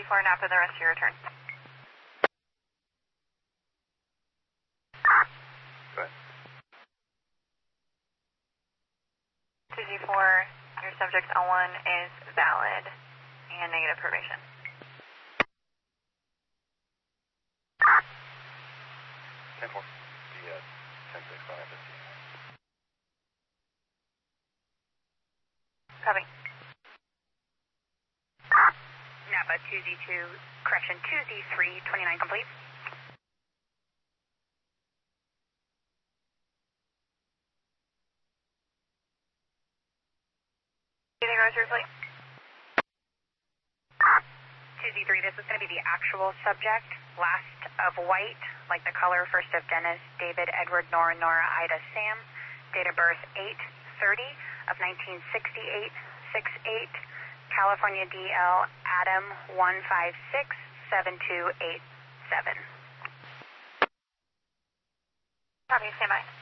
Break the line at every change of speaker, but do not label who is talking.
2G4 Napa the rest of your return.
Go ahead.
2G4, your subject L1 is valid and negative probation.
The 10-6 on FSC.
Copy.
Napa 2Z2, correction 2Z3, 29 complete.
Anything wrong with your flight?
2Z3, this is going to be the actual subject, last of white, like the color, first of Dennis, David, Edward, Nora, Ida, Sam, date of birth 8/30 of 1968, 6/8, California DL, Adam 1567287.
Copy, stand by.